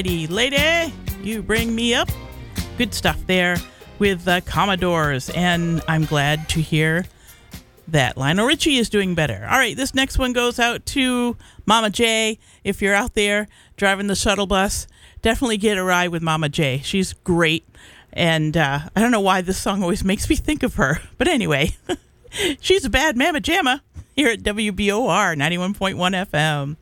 Lady, you bring me up. Good stuff there with Commodores, and I'm glad to hear that Lionel Richie is doing better. All right, this next one goes out to Mama J. If you're out there driving the shuttle bus, definitely get a ride with Mama J. She's great, and I don't know why this song always makes me think of her, but anyway, she's a bad mamma jamma here at WBOR 91.1 FM.